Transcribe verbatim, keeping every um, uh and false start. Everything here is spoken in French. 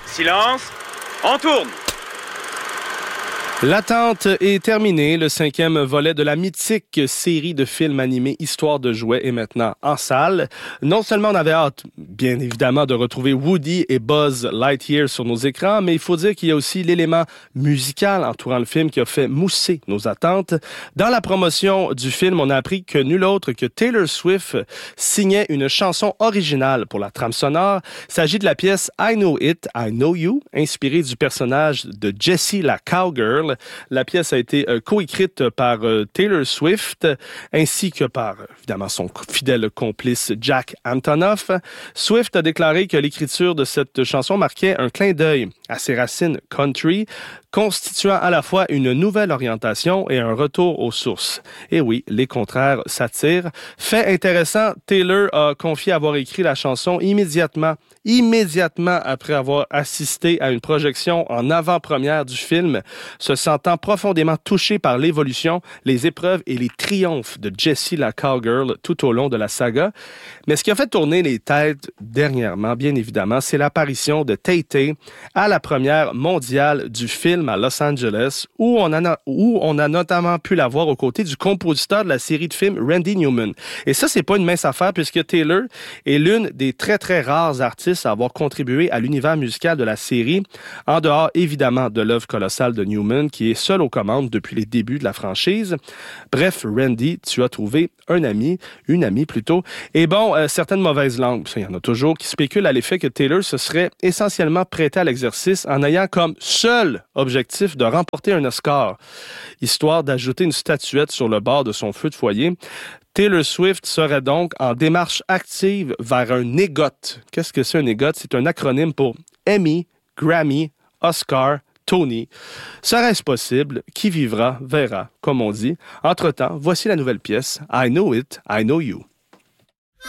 Silence, on tourne. L'attente est terminée. Le cinquième volet de la mythique série de films animés Histoire de jouets est maintenant en salle. Non seulement on avait hâte, bien évidemment, de retrouver Woody et Buzz Lightyear sur nos écrans, mais il faut dire qu'il y a aussi l'élément musical entourant le film qui a fait mousser nos attentes. Dans la promotion du film, on a appris que nul autre que Taylor Swift signait une chanson originale pour la trame sonore. Il s'agit de la pièce I Know It, I Know You, inspirée du personnage de Jessie la Cowgirl. La pièce a été euh, coécrite par euh, Taylor Swift ainsi que par, évidemment, son fidèle complice Jack Antonoff. Swift a déclaré que l'écriture de cette chanson marquait un clin d'œil à ses racines country, constituant à la fois une nouvelle orientation et un retour aux sources. Et oui, les contraires s'attirent. Fait intéressant, Taylor a confié avoir écrit la chanson immédiatement, immédiatement après avoir assisté à une projection en avant-première du film, se sentant profondément touché par l'évolution, les épreuves et les triomphes de Jessie la Cowgirl tout au long de la saga. Mais ce qui a fait tourner les têtes dernièrement, bien évidemment, c'est l'apparition de Tay-Tay à la première mondiale du film à Los Angeles, où on, a, où on a notamment pu la voir aux côtés du compositeur de la série de films Randy Newman. Et ça, c'est pas une mince affaire puisque Taylor est l'une des très très rares artistes à avoir contribué à l'univers musical de la série, en dehors évidemment de l'œuvre colossale de Newman, qui est seul aux commandes depuis les débuts de la franchise. Bref, Randy, tu as trouvé un ami, une amie plutôt. Et bon, euh, certaines mauvaises langues, il y en a toujours, qui spéculent à l'effet que Taylor se serait essentiellement prêté à l'exercice en ayant comme seul objectif de remporter un Oscar, histoire d'ajouter une statuette sur le bord de son feu de foyer. Taylor Swift serait donc en démarche active vers un EGOT. Qu'est-ce que c'est un EGOT? C'est un acronyme pour Emmy, Grammy, Oscar, Tony. Serait-ce possible? Qui vivra, verra, comme on dit. Entre-temps, voici la nouvelle pièce I Know It, I Know You.